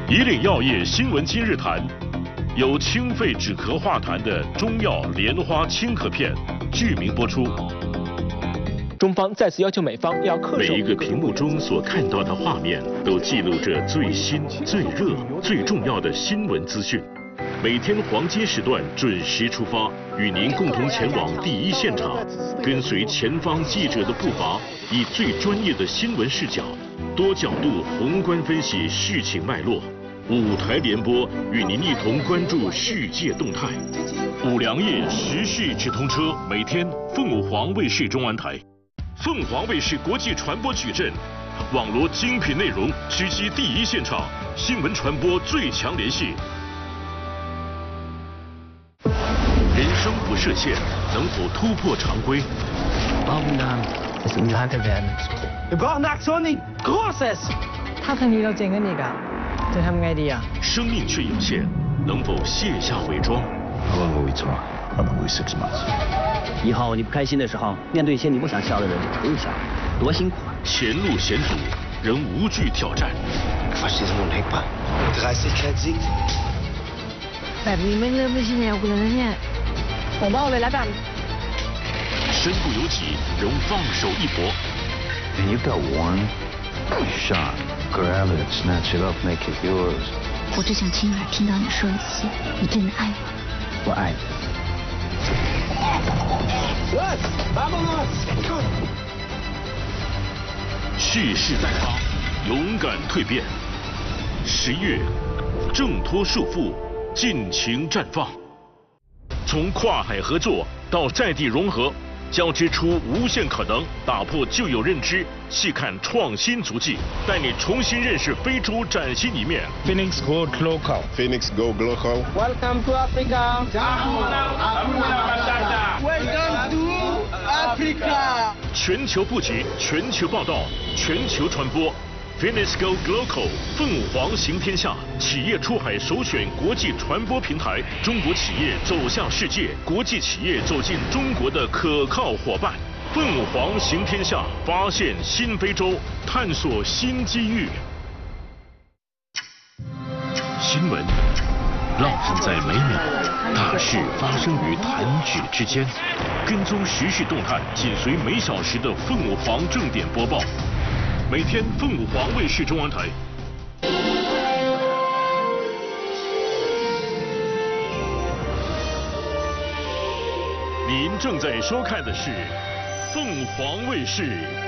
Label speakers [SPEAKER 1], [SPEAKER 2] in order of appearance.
[SPEAKER 1] 以岭药业新闻今日谈，有清肺止咳化痰的中药莲花清咳片，剧名播出。
[SPEAKER 2] 中方再次要求美方要恪守。
[SPEAKER 1] 每一个屏幕中所看到的画面，都记录着最新、最热、最重要的新闻资讯。每天黄金时段准时出发，与您共同前往第一现场，跟随前方记者的步伐，以最专业的新闻视角，多角度宏观分析事情脉络。5台联播，与您一同关注世界动态。5粮液时事直通车，每天凤凰卫视中安台。凤凰卫视国际传播矩阵，网罗精品内容，直击第一现场，新闻传播最强联系。人生不设限，能否突破常规？
[SPEAKER 3] 他同意到整緊你㗎，你ทำไงดี啊？
[SPEAKER 1] 生命却有限，能否卸下伪装？
[SPEAKER 4] 以后你不开心的时候，面对一些你不想笑的人，不用笑，多辛苦啊！
[SPEAKER 1] 前路险阻，仍无惧挑战。
[SPEAKER 3] แบบนี้ไม่เริ่มไม่ใช่แนวกูแล้วนะเนี่ยผมเอาเลยแล้วกัน
[SPEAKER 1] 身不由己，仍放手一搏。
[SPEAKER 5] And you've got one shot. Grab it, snatch it up, make it yours.
[SPEAKER 6] 我只想亲耳听到你说一次，你真的爱我。
[SPEAKER 5] 我爱你。
[SPEAKER 1] 蓄势待发，勇敢蜕变。11月，挣脱束缚，尽情绽放。从跨海合作到在地融合，交织出无限可能，打破旧有认知，细看创新足迹，带你重新认識非洲崭新一面。
[SPEAKER 7] Phoenix Go Global.
[SPEAKER 8] Phoenix Go Global.
[SPEAKER 3] Welcome to Africa. Welcome to Africa.
[SPEAKER 1] 全球布局，全球报道，全球传播。Phoenix Go Global 凤凰行天下，企业出海首选国际传播平台，中国企业走向世界，国际企业走进中国的可靠伙伴。凤凰行天下，发现新非洲，探索新机遇。新闻烙印在每秒，大事发生于弹指之间。跟踪时事动态，紧随每小时的凤凰正点播报。每天凤凰卫视中安台。您正在收看的是凤凰卫视